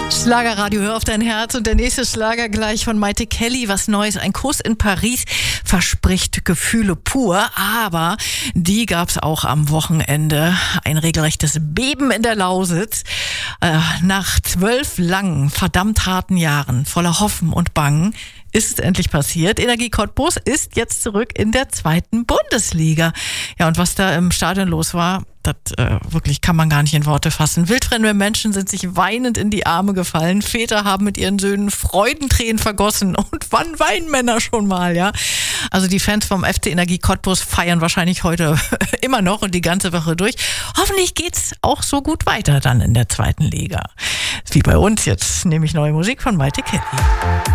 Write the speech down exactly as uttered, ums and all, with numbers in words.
Schlagerradio, hör auf dein Herz. Und der nächste Schlager gleich von Maite Kelly. Was Neues, ein Kuss in Paris verspricht Gefühle pur. Aber die gab's auch am Wochenende. Ein regelrechtes Beben in der Lausitz. Äh, nach zwölf langen, verdammt harten Jahren voller Hoffen und Bangen ist es endlich passiert. Energie Cottbus ist jetzt zurück in der zweiten Bundesliga. Ja, und was da im Stadion los war, das äh, wirklich kann man gar nicht in Worte fassen. Wildfremde Menschen sind sich weinend in die Arme gefallen. Väter haben mit ihren Söhnen Freudentränen vergossen. Und wann weinen Männer schon mal, ja? Also die Fans vom F C Energie Cottbus feiern wahrscheinlich heute immer noch und die ganze Woche durch. Hoffentlich geht's auch so gut weiter dann in der zweiten Liga. Wie bei uns jetzt, nehme ich neue Musik von Maite Kelly.